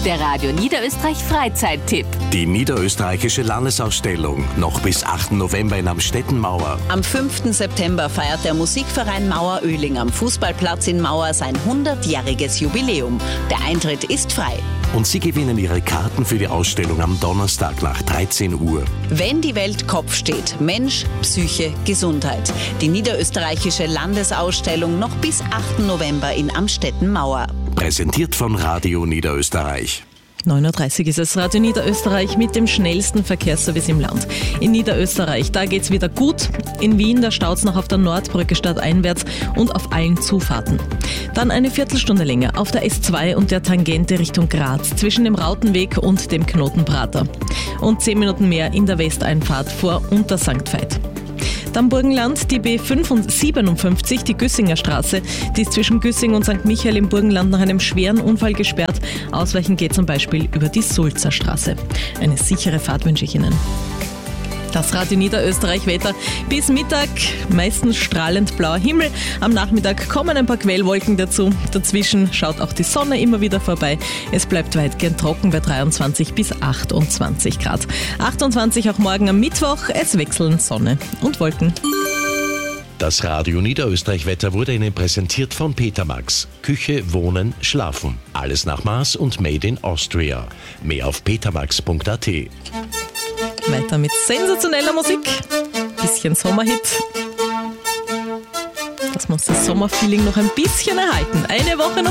Der Radio Niederösterreich Freizeittipp. Die niederösterreichische Landesausstellung noch bis 8. November in Amstetten-Mauer. Am 5. September feiert der Musikverein Mauer-Oehling am Fußballplatz in Mauer sein 100-jähriges Jubiläum. Der Eintritt ist frei. Und Sie gewinnen Ihre Karten für die Ausstellung am Donnerstag nach 13 Uhr. Wenn die Welt Kopf steht, Mensch, Psyche, Gesundheit. Die niederösterreichische Landesausstellung noch bis 8. November in Amstetten-Mauer. Präsentiert von Radio Niederösterreich. 9.30 Uhr ist es, Radio Niederösterreich mit dem schnellsten Verkehrsservice im Land. In Niederösterreich, da geht's wieder gut. In Wien, da staut's noch auf der Nordbrücke stadteinwärts und auf allen Zufahrten. Dann eine Viertelstunde länger auf der S2 und der Tangente Richtung Graz, zwischen dem Rautenweg und dem Knotenprater. Und 10 Minuten mehr in der Westeinfahrt vor Unter St. Veit. Dann Burgenland, die B57, die Güssinger Straße. Die ist zwischen Güssing und St. Michael im Burgenland nach einem schweren Unfall gesperrt. Ausweichen geht zum Beispiel über die Sulzer Straße. Eine sichere Fahrt wünsche ich Ihnen. Das Radio Niederösterreich Wetter bis Mittag, meistens strahlend blauer Himmel. Am Nachmittag kommen ein paar Quellwolken dazu. Dazwischen schaut auch die Sonne immer wieder vorbei. Es bleibt weitgehend trocken bei 23 bis 28 Grad. 28 auch morgen am Mittwoch. Es wechseln Sonne und Wolken. Das Radio Niederösterreich Wetter wurde Ihnen präsentiert von Petermax. Küche, Wohnen, Schlafen. Alles nach Maß und made in Austria. Mehr auf petermax.at. Weiter mit sensationeller Musik. Bisschen Sommerhit. Dass wir uns das Sommerfeeling noch ein bisschen erhalten. Eine Woche noch